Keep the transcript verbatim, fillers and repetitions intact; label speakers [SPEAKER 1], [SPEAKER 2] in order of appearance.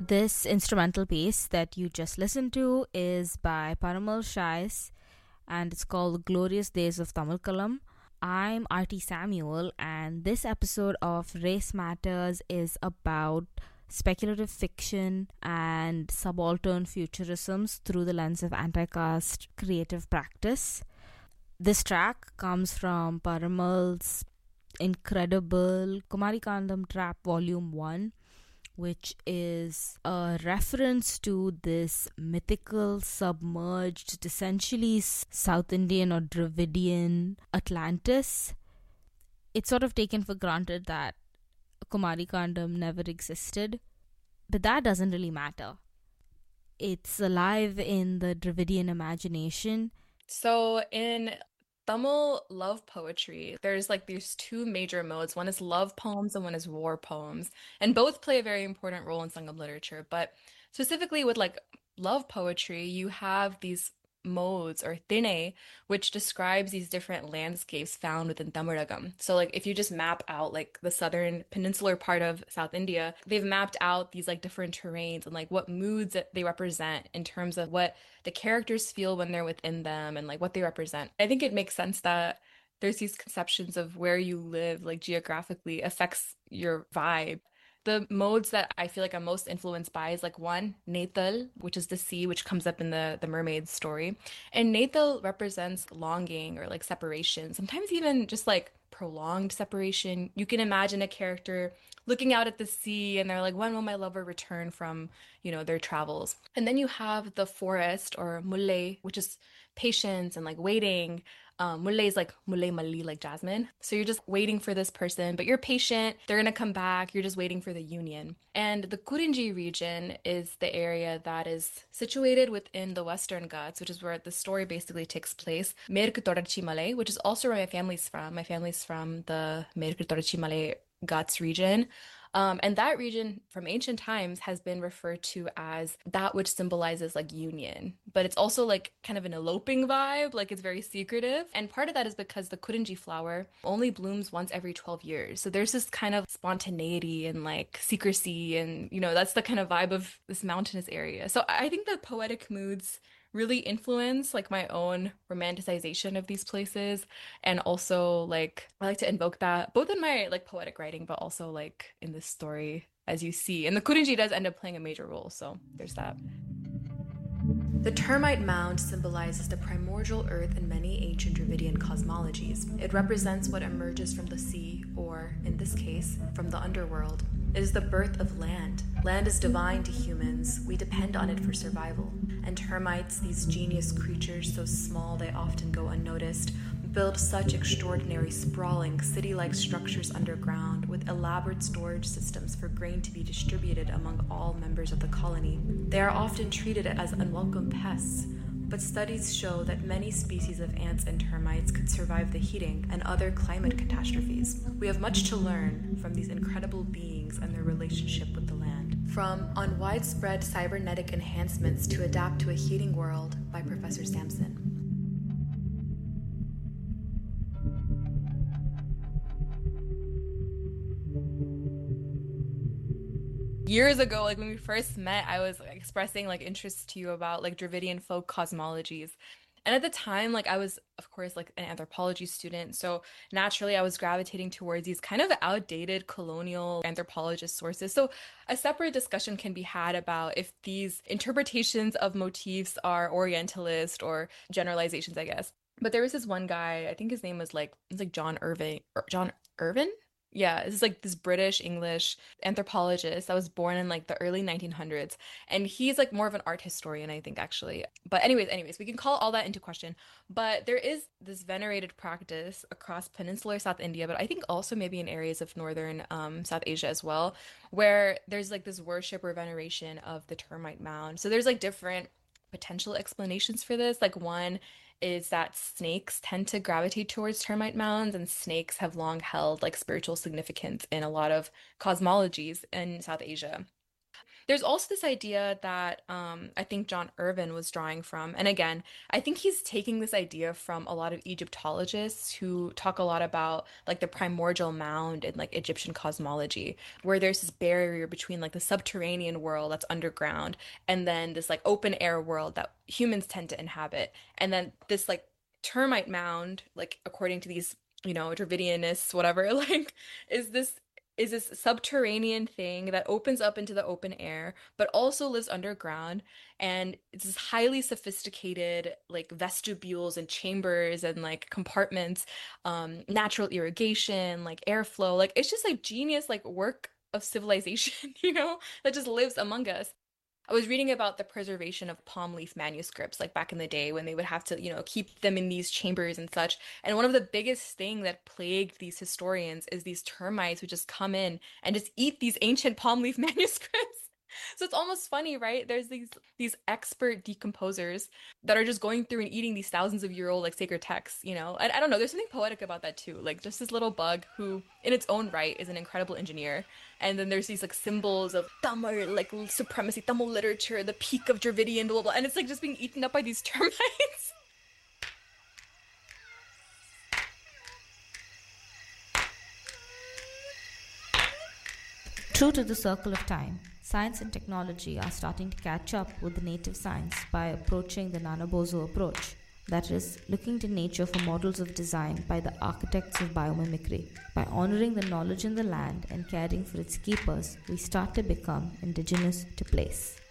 [SPEAKER 1] This instrumental piece that you just listened to is by Parimal Shais and it's called Glorious Days of Tamil Kalam. I'm Artie Samuel, and this episode of Race Matters is about speculative fiction and subaltern futurisms through the lens of anti-caste creative practice. This track comes from Parimal's incredible Kumari Kandam Trap Volume one, which is a reference to this mythical, submerged, essentially South Indian or Dravidian Atlantis. It's sort of taken for granted that Kumari Kandam never existed, but that doesn't really matter. It's alive in the Dravidian imagination.
[SPEAKER 2] So in Tamil love poetry, there's like these two major modes. One is love poems and one is war poems. And both play a very important role in Sangam literature. But specifically with like love poetry, you have these modes or tine, which describes these different landscapes found within Tamilagam. So like if you just map out like the southern peninsular part of South India, they've mapped out these like different terrains and like what moods that they represent in terms of what the characters feel when they're within them and like what they represent. I think it makes sense that there's these conceptions of where you live, like geographically, affects your vibe. The modes that I feel like I'm most influenced by is like one, Natal, which is the sea, which comes up in the the mermaid story. And Natal represents longing or like separation, sometimes even just like prolonged separation. You can imagine a character looking out at the sea and they're like, when will my lover return from, you know, their travels? And then you have the forest or mulle, which is patience and like waiting. Um, mulle is like mulle malli, like jasmine. So you're just waiting for this person, but you're patient. They're gonna come back. You're just waiting for the union. And the Kurinji region is the area that is situated within the Western Ghats, which is where the story basically takes place. Merk Torarchi Malay, which is also where my family's from. My family's from the Merk Torarchi Malay Ghats region. Um, and that region from ancient times has been referred to as that which symbolizes like union, but it's also like kind of an eloping vibe, like it's very secretive. And part of that is because the Kurinji flower only blooms once every twelve years. So there's this kind of spontaneity and like secrecy, and you know, that's the kind of vibe of this mountainous area. So I think the poetic moods really influence like my own romanticization of these places, and also like I like to invoke that both in my like poetic writing but also like in this story, as you see, and the Kurinji does end up playing a major role, so there's that. The termite mound symbolizes the primordial earth in many ancient Dravidian cosmologies. It represents what emerges from the sea, or, in this case, from the underworld. It is the birth of land. Land is divine to humans. We depend on it for survival. And termites, these genius creatures so small they often go unnoticed, build such extraordinary, sprawling, city-like structures underground with elaborate storage systems for grain to be distributed among all members of the colony. They are often treated as unwelcome pests, but studies show that many species of ants and termites could survive the heating and other climate catastrophes. We have much to learn from these incredible beings and their relationship with the land. From On Widespread Cybernetic Enhancements to Adapt to a Heating World by Professor Sampson. Years ago, like when we first met, I was like, expressing like interest to you about like Dravidian folk cosmologies. And at the time, like I was, of course, like an anthropology student. So naturally, I was gravitating towards these kind of outdated colonial anthropologist sources. So a separate discussion can be had about if these interpretations of motifs are Orientalist or generalizations, I guess. But there was this one guy, I think his name was like, it's like John Irving, or John Irvin? Yeah, this is like this British English anthropologist that was born in like the early nineteen hundreds. And he's like more of an art historian, I think, actually. But anyways, anyways, we can call all that into question. But there is this venerated practice across peninsular South India, but I think also maybe in areas of northern um, South Asia as well, where there's like this worship or veneration of the termite mound. So there's like different potential explanations for this. Like one is that snakes tend to gravitate towards termite mounds, and snakes have long held like spiritual significance in a lot of cosmologies in South Asia. There's also this idea that um, I think John Irvin was drawing from. And again, I think he's taking this idea from a lot of Egyptologists who talk a lot about like the primordial mound in like Egyptian cosmology, where there's this barrier between like the subterranean world that's underground and then this like open air world that humans tend to inhabit. And then this like termite mound, like according to these, you know, Dravidianists, whatever, like is this is this subterranean thing that opens up into the open air, but also lives underground. And it's this highly sophisticated, like vestibules and chambers and like compartments, um, natural irrigation, like airflow. Like it's just like genius, like work of civilization, you know, that just lives among us. I was reading about the preservation of palm leaf manuscripts, like back in the day when they would have to, you know, keep them in these chambers and such. And one of the biggest thing that plagued these historians is these termites who just come in and just eat these ancient palm leaf manuscripts. So it's almost funny, right? There's these these expert decomposers that are just going through and eating these thousands of year old like sacred texts, you know? And I don't know, there's something poetic about that too. Like just this little bug who in its own right is an incredible engineer. And then there's these like symbols of Tamil like supremacy, Tamil literature, the peak of Dravidian, blah blah, blah. And it's like just being eaten up by these termites.
[SPEAKER 1] True to the circle of time, science and technology are starting to catch up with the native science by approaching the Nanobozo approach. That is, looking to nature for models of design by the architects of biomimicry. By honoring the knowledge in the land and caring for its keepers, we start to become indigenous to place.